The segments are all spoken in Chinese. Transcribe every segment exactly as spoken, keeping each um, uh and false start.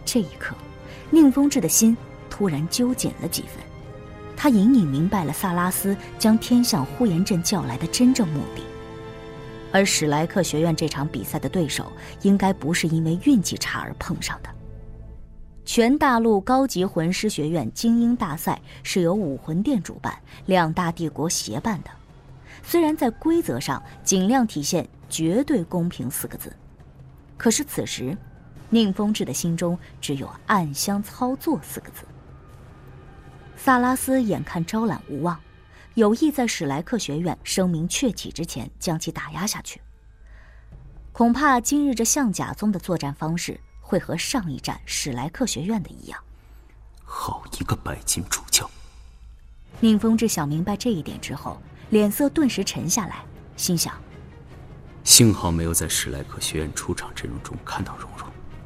这一刻，宁风致的心突然揪紧了几分。他隐隐明白了萨拉斯将天象呼延震叫来的真正目的。而史莱克学院这场比赛的对手应该不是因为运气差而碰上的。全大陆高级魂师学院精英大赛是由武魂殿主办，两大帝国协办的。虽然在规则上尽量体现绝对公平四个字，可是此时宁风致的心中只有暗箱操作四个字。萨拉斯眼看招揽无望，有意在史莱克学院声名鹊起之前将其打压下去。恐怕今日这象甲宗的作战方式会和上一战史莱克学院的一样。 好一个白金主教！ 宁风致想明白这一点之后，脸色顿时沉下来，心想： 幸好没有在史莱克学院出场阵容中看到蓉蓉。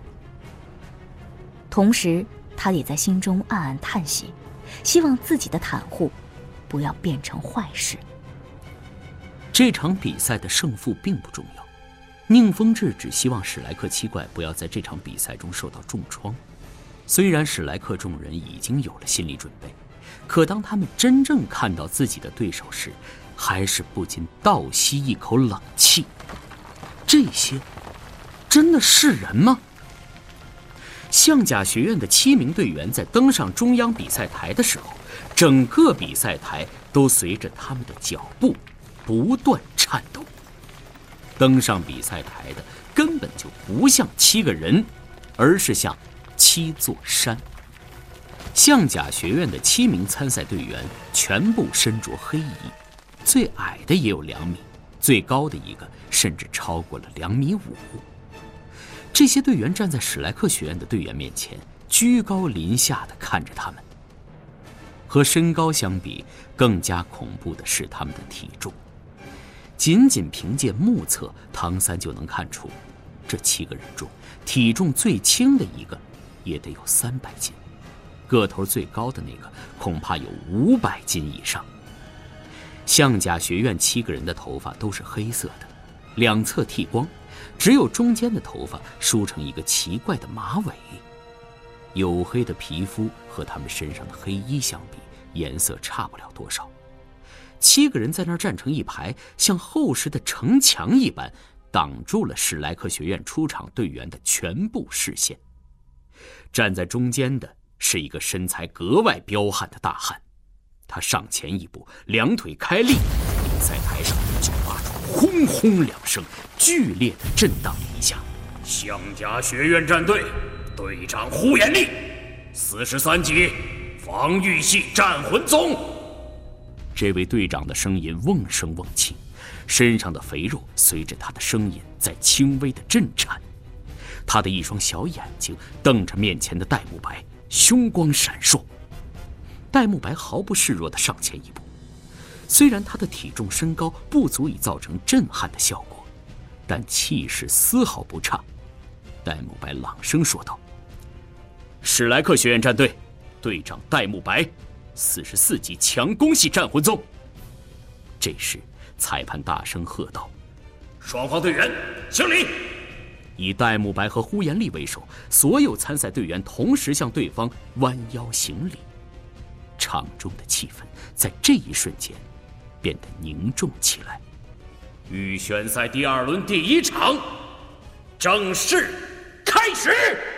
同时，他也在心中暗暗叹息，希望自己的袒护不要变成坏事。 这场比赛的胜负并不重要，宁风致只希望史莱克七怪不要在这场比赛中受到重创。虽然史莱克众人已经有了心理准备，可当他们真正看到自己的对手时，还是不禁倒吸一口冷气。这些真的是人吗？象甲学院的七名队员在登上中央比赛台的时候，整个比赛台都随着他们的脚步不断颤抖。登上比赛台的根本就不像七个人，而是像七座山。象甲学院的七名参赛队员全部身着黑衣，最矮的也有两米，最高的一个甚至超过了两米五。这些队员站在史莱克学院的队员面前，居高临下地看着他们。和身高相比，更加恐怖的是他们的体重。仅仅凭借目测，唐三就能看出，这七个人中体重最轻的一个也得有三百斤，个头最高的那个恐怕有五百斤以上。象甲学院七个人的头发都是黑色的，两侧剃光，只有中间的头发梳成一个奇怪的马尾。黝黑的皮肤和他们身上的黑衣相比，颜色差不了多少。七个人在那儿站成一排，像厚实的城墙一般，挡住了史莱克学院出场队员的全部视线。站在中间的是一个身材格外彪悍的大汉，他上前一步，两腿开立，比赛台上就发出轰轰两声，剧烈的震荡了一下。 象甲学院战队队长呼延力，四十三级防御系战魂宗。 这位队长的声音瓮声瓮气，身上的肥肉随着他的声音在轻微的震颤。他的一双小眼睛瞪着面前的戴沐白，凶光闪烁。戴沐白毫不示弱地上前一步，虽然他的体重身高不足以造成震撼的效果，但气势丝毫不差。戴沐白朗声说道：史莱克学院战队队长戴沐白，四十四级强攻系战魂宗。这时裁判大声喝道： 双方队员行礼！ 以戴沐白和呼延力为首，所有参赛队员同时向对方弯腰行礼。场中的气氛在这一瞬间变得凝重起来。 预选赛第二轮第一场正式开始。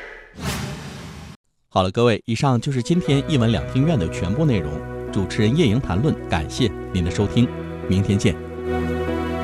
好了，各位，以上就是今天一文两厅院的全部内容。主持人叶莹谈论，感谢您的收听，明天见。